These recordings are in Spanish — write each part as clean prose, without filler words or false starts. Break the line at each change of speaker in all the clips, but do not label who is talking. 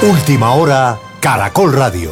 Última hora, Caracol Radio.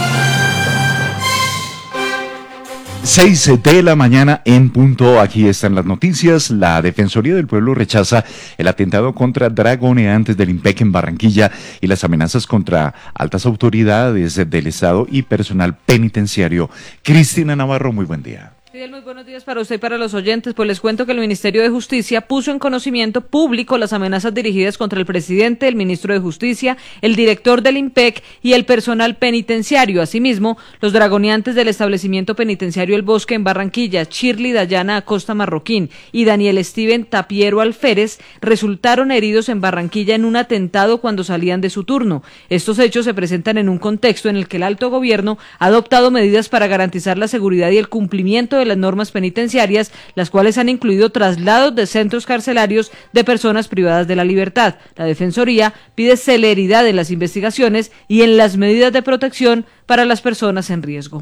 6 de la mañana en punto. Aquí están las noticias. La Defensoría del Pueblo rechaza el atentado contra dragoneantes del IMPEC en Barranquilla y las amenazas contra altas autoridades del Estado y personal penitenciario. Cristina Navarro, muy buen día.
Fidel, muy buenos días para usted y para los oyentes. Pues les cuento que el Ministerio de Justicia puso en conocimiento público las amenazas dirigidas contra el presidente, el ministro de Justicia, el director del IMPEC y el personal penitenciario. Asimismo, los dragoneantes del establecimiento penitenciario El Bosque en Barranquilla, Shirley Dayana Acosta Marroquín y Daniel Steven Tapiero Alférez, resultaron heridos en Barranquilla en un atentado cuando salían de su turno. Estos hechos se presentan en un contexto en el que el alto gobierno ha adoptado medidas para garantizar la seguridad y el cumplimiento de las normas penitenciarias, las cuales han incluido traslados de centros carcelarios de personas privadas de la libertad. La Defensoría pide celeridad en las investigaciones y en las medidas de protección para las personas en riesgo.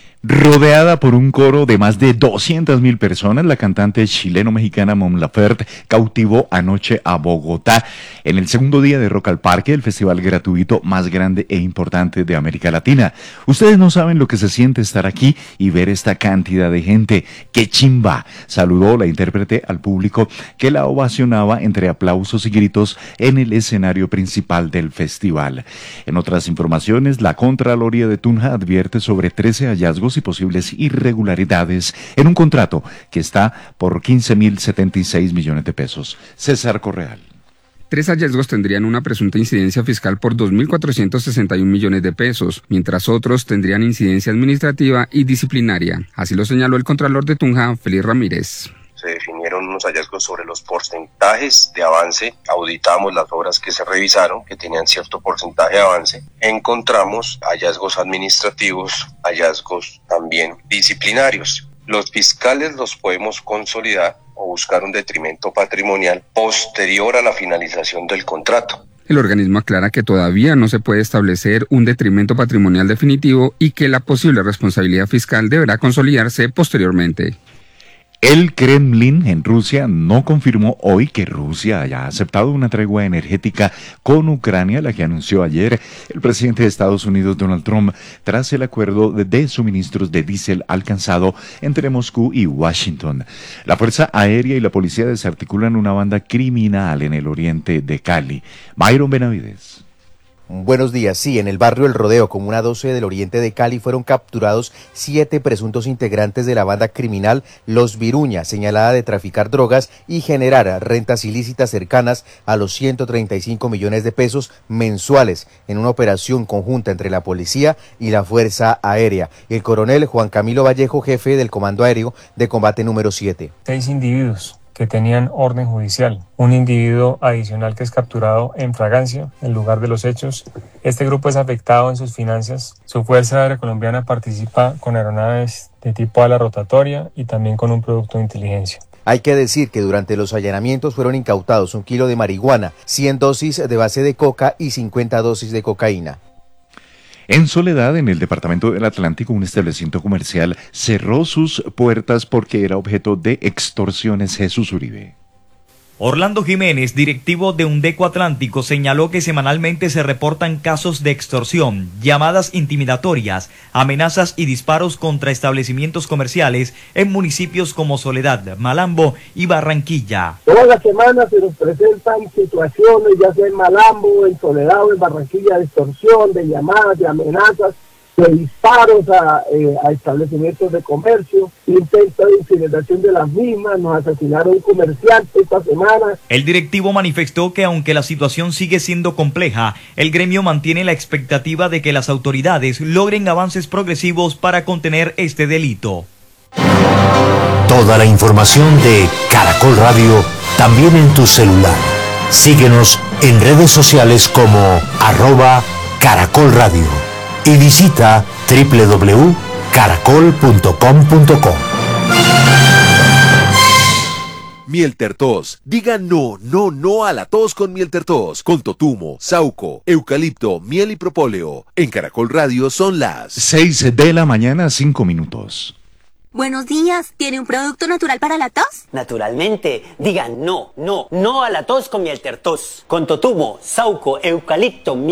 Rodeada por un coro de más de 200.000 personas, la cantante chileno-mexicana Mon Laferte cautivó anoche a Bogotá en el segundo día de Rock al Parque, el festival gratuito más grande e importante de América Latina. Ustedes no saben lo que se siente estar aquí y ver esta cantidad de gente. ¡Qué chimba! Saludó la intérprete al público que la ovacionaba entre aplausos y gritos en el escenario principal del festival. En otras informaciones, la Contraloría de Tunja advierte sobre 13 hallazgos y posibles irregularidades en un contrato que está por 15.076 millones de pesos. César Correal.
3 hallazgos tendrían una presunta incidencia fiscal por 2.461 millones de pesos, mientras otros tendrían incidencia administrativa y disciplinaria. Así lo señaló el Contralor de Tunja, Félix Ramírez.
Se definieron unos hallazgos sobre los porcentajes de avance. Auditamos las obras que se revisaron, que tenían cierto porcentaje de avance. Encontramos hallazgos administrativos, hallazgos también disciplinarios. Los fiscales los podemos consolidar o buscar un detrimento patrimonial posterior a la finalización del contrato.
El organismo aclara que todavía no se puede establecer un detrimento patrimonial definitivo y que la posible responsabilidad fiscal deberá consolidarse posteriormente.
El Kremlin en Rusia no confirmó hoy que Rusia haya aceptado una tregua energética con Ucrania, la que anunció ayer el presidente de Estados Unidos, Donald Trump, tras el acuerdo de suministros de diésel alcanzado entre Moscú y Washington. La Fuerza Aérea y la policía desarticulan una banda criminal en el oriente de Cali. Byron Benavides.
Buenos días. Sí, en el barrio El Rodeo, comuna 12 del oriente de Cali, fueron capturados 7 presuntos integrantes de la banda criminal Los Viruña, señalada de traficar drogas y generar rentas ilícitas cercanas a los 135 millones de pesos mensuales en una operación conjunta entre la policía y la Fuerza Aérea. El coronel Juan Camilo Vallejo, jefe del Comando Aéreo de Combate número 7.
6 individuos que tenían orden judicial, un individuo adicional que es capturado en fragancia, en lugar de los hechos. Este grupo es afectado en sus finanzas. Su Fuerza Aérea Colombiana participa con aeronaves de tipo ala rotatoria y también con un producto de inteligencia.
Hay que decir que durante los allanamientos fueron incautados 1 kilo de marihuana, 100 dosis de base de coca y 50 dosis de cocaína.
En Soledad, en el departamento del Atlántico, un establecimiento comercial cerró sus puertas porque era objeto de extorsiones. Jesús Uribe.
Orlando Jiménez, directivo de Undeco Atlántico, señaló que semanalmente se reportan casos de extorsión, llamadas intimidatorias, amenazas y disparos contra establecimientos comerciales en municipios como Soledad, Malambo y Barranquilla.
Todas las semanas se nos presentan situaciones, ya sea en Malambo, en Soledad o en Barranquilla, de extorsión, de llamadas, de amenazas, de disparos a establecimientos de comercio, intento de incineración de las mismas, nos asesinaron un comerciante esta semana.
El directivo manifestó que aunque la situación sigue siendo compleja, el gremio mantiene la expectativa de que las autoridades logren avances progresivos para contener este delito.
Toda la información de Caracol Radio también en tu celular. Síguenos en redes sociales como @Caracol Radio. Y visita www.caracol.com.co.
Mieltertos. Diga no, no, no a la tos con Mieltertos. Con totumo, sauco, eucalipto, miel y propóleo. En Caracol Radio son las
6 de la mañana, 5 minutos.
Buenos días. ¿Tiene un producto natural para la tos?
Naturalmente. Diga no, no, no a la tos con Mieltertos. Con totumo, sauco, eucalipto, miel